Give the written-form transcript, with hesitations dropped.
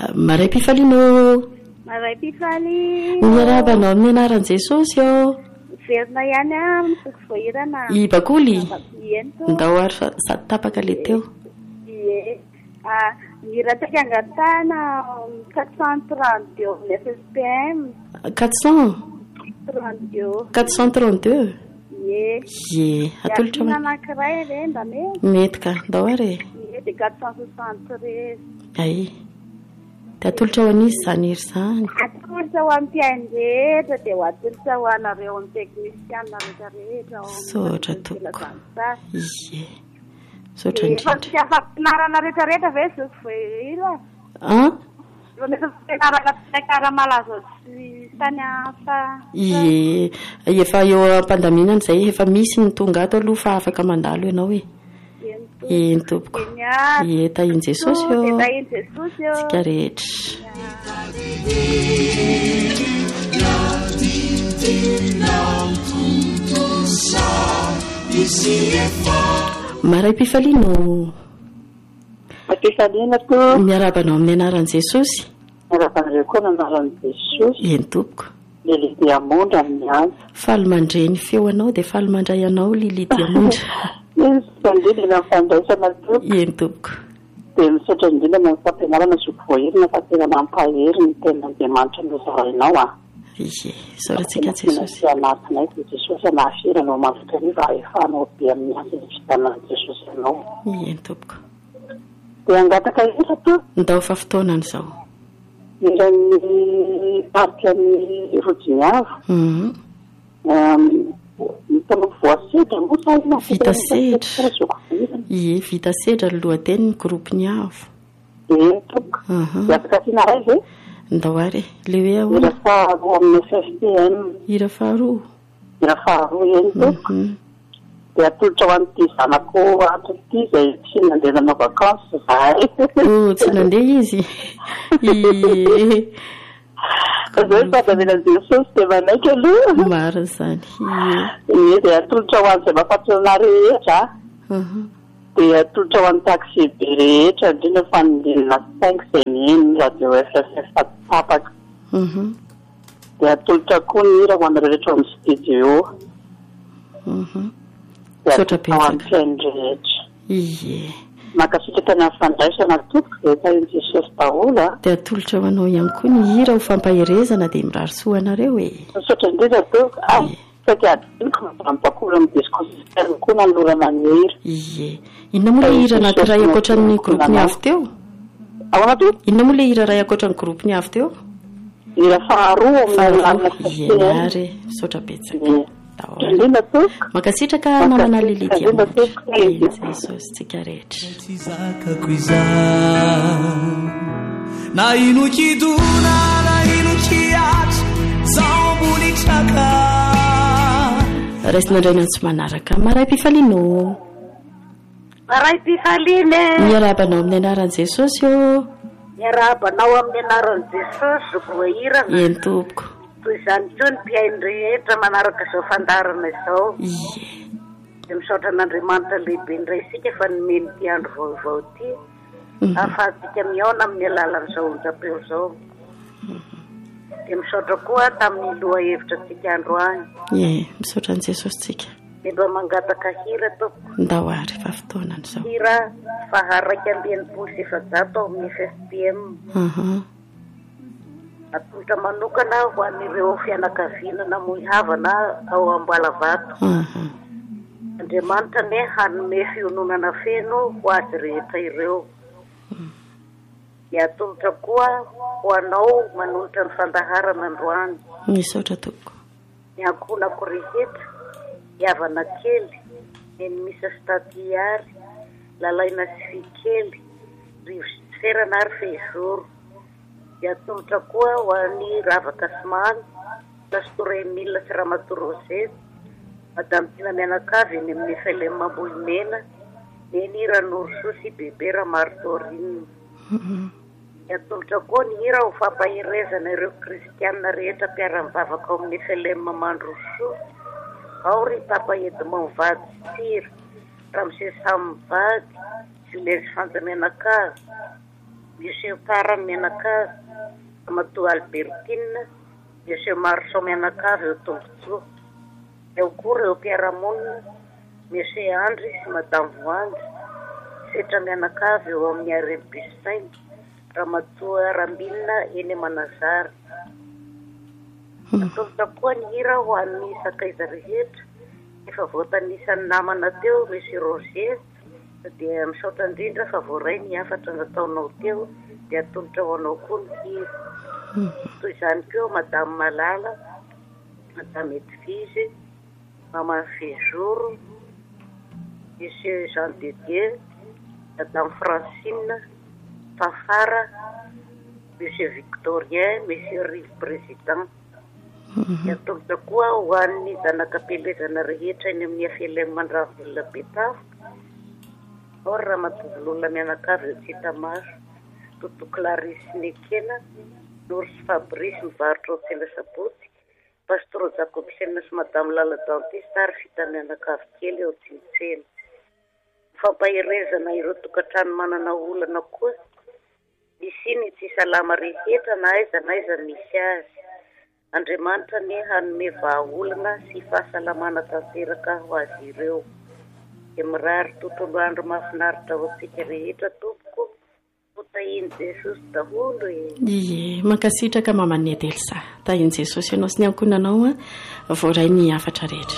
Maray Pifalino. Maray Pifaly. Miarabanao amin'ny anaran'i Jesosy eo. Verina ihany misoko voahirana. I bakoly. Ento. Ndao ary sady tapaka le teo. Ie. Miratsaka angatana 432 amin'ny SSPM. 432. Ie. Atolotra anankiray renda mety ka ndao ary. Ie dia 463. Ay. Dia atolotra ho an'izy izany ery izany. Atolotra ho amin'ny mpiainy rehetra dia ho atolotra ho anareo amin'ny teknisiana rehetrarehetra. Sotra toko. Ie. Sotra indrindra. Efa tsy afa-pinarana rehetrarehetra ve zao voahira? Efa fianarana fianakara malaza tany hafa. Ie. Efa eo am-pandaminana izay efa misy ny tonga ato aloha fa afaka mandalo ianao e. Eny tompoko. Ie tahiany Jesosy eo. Tsika rehetra. Maray Pifalino. Miarabanao amin'ny anaran'i Jesosy. Miarabanareo koa amin'ny anaran'i Jesosy. Eny tompoko. Lili Diamondra amin'ny azy. Faly mandray ny feo anao dia faly mandray anao Lili Diamondra. Indrindra fandraisana tompoko. Eny tompoko. Dia misaotra indrindra amin'ny fampianarana soko voahirina fa tena mampahery ny tenan'Andriamanitra no zarainao Ie, soratsika Jesosy. Anatinay dia Jesosy anahafira no mampitariva efa anao be amin'ny azy ny fitanana Jesosy anao. Eny tompoko. Dia angataka hira to. Ndao fa fotoanany izao. Iran'ny parika ny Rojiniavo. Mitanao voasedra moa sa vita sedra. Ie, vita sedra ny lohateny ny gropony avo. Eny tompoko. Dia afaka tiana ray ve? Ndao ary le hoe ahoana? Hira faharoa amin'ny FFPM. Hira faharoa. Hira faharoa eny tompoko. Dia atolotra ho an'ity zanako ato ity izay tsy nandeha nanao vakansy zahay. Tsy nandeha izy. Zay fadavelan'i Jesosy dia manaiky aloha. Marina izany. Ie dia atolotra ho an'izay mahafatrana rehetra. Dia atolotra ho an'ny taxi be rehetra indrindra fa ny liana 5 izay mihaino radio FFF tapaka. Dia atolotra koa ny hira ho an'ny rehetra amin'ny studio. Sotra betsaka. Ie. Makasitraka ny fandraisana tompoko dia tahiany Jesosy daholo. Dia atolotra ho anao ihany koa ny hira ho fampaherezana dia mirary soanareo e. Sotra indrindra tompoko. Saika adiniko mampakolo amin'ny disconsisterne koa nanolorana ny hira. Ie. Inona moa le hira anankiray akoatran'ny gropony avy teo? Ahoana to? Inona moa le hira iray akoatran'ny gropony avy teo? Hira faharoa amin'ny ie ary sotra betsaka. Indrindra tompoko. Makasitraka namana Lili Diamondra. Jesosy tsika rehetra. Tsy zakako izaho na ino kidona na ino kiatra zaho mbony traka. Raisina indray nantsy manaraka. Maray Pifalino. Maray Pifaliny. Miarabanao amin'ny anaran'i Jesosy eo. Miarabanao amin'ny anaran'i Jesosy voahirana. Eny tompoko. Toy izany koa ny mpiainy rehetra manaraka izao fandarana izao. Ie. Dia misaotra an'Andriamanitra lehibe indray isika fa nomeny ity andro vaovao ity. Ahafahantsika miaona amin'ny alalan'izao onjam-peo izao. Dia misaotra koa tamin'ny loha hevitrantsika andro any. Ie, misaotra an'i Jesosy tsika. Dia mba mangataka hira tompoko. Ndao ary fa fotoanany izao. Hira faharaiky ambienipolo sy efajato ao amin'ny FFPM. Atolotra manokana ho an'ireo fianakaviana namoy havana ao Ambalavato. Andriamanitra ne hanome fiononana feno ho azy rehetra ireo. Dia atolotra koa ho anao manolotra ny fandaharana androany. Misaotra tompoko. Ny ankonako rehetra, havana kely, ny misa stadiary, lalaina sy fikely, rivoferana ary fehizoro. Dia atolotra koa ho an'ny ravaka simany, pastor Emile sy Ramatorozety, madame Tina Mianakavy eny amin'ny FLM Ambohimena, ny Ranoroso sy bebe Ramartorine. Dia atolotra koa ny hira ho fampaherezana ireo kristianina rehetra mpiara-mivavaka ao amin'ny FLM Mandroso, ao ry Papa Edmond Vady Sira, Ramsey Sam Vady, Julius Fantamianakavy, Misy Parany Mianakavy, Ramatoa Albertine, misy Marchand Mianakavy eo Tombotsoa. Eo koa ireo mpiara-monina, misy Andry sy Madame Voangy, Setra Mianakavy eo amin'ny Areny Bisainy, Ramatoa Rambilina eny Manazary. Atolotra koa ny hira ho an'ny sakaiza rehetra, efa voatanisan'ny namana teo misy Roger, dia misaotra indrindra fa voaray ny afatra nataonao teo, dia atolotra ho anao koa ny hira. Toy izany koa Madame Malala, Madame Edvige, Mama Fejoro, Monsieur Jean de Dieu, Madame Francine, Fafara, Monsieur Victorien, Monsieur Rive Président. Atolotra koa ho an'ny zanakam-pielezana rehetra eny amin'ny afelany Mandravolona Betafo. Or Ramatovolona Mianakavy eo Tsitamaso, Toto Clarisse Nekena, Norsy Fabrice mivarotra ao Tsena Sabotsy, Pastor Jacobsena sy Madame Lala Dentiste ary Fita Mianakavy kely eo Tsintsena. Fampahirezana ireo tokantrano manana olana koa, isiny tsy salama rehetra na aiza misy azy. Andriamanitra ny hanome vahaolana sy fahasalamana tanteraka ho azy ireo. Dia mirary tontolo andro mahafinaritra ho antsika rehetra tompoko, ho tahiny Jesosy daholo e. Ie, mankasitraka maman'ny Adelsa, tahiny Jesosy ianao sy ny ankonanao voaray ny afatra rehetra.